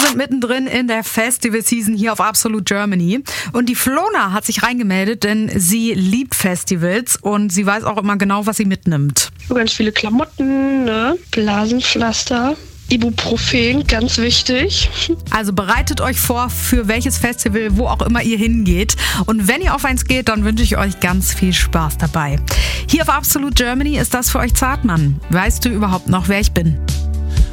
sind mittendrin in der Festival-Season hier auf Absolute Germany. Und die Flona hat sich reingemeldet, denn sie liebt Festivals und sie weiß auch immer genau, was sie mitnimmt. So ganz viele Klamotten, ne? Blasenpflaster, Ibuprofen, ganz wichtig. Also bereitet euch vor, für welches Festival, wo auch immer ihr hingeht. Und wenn ihr auf eins geht, dann wünsche ich euch ganz viel Spaß dabei. Hier auf Absolute Germany ist das für euch Zartmann. Weißt du überhaupt noch, wer ich bin?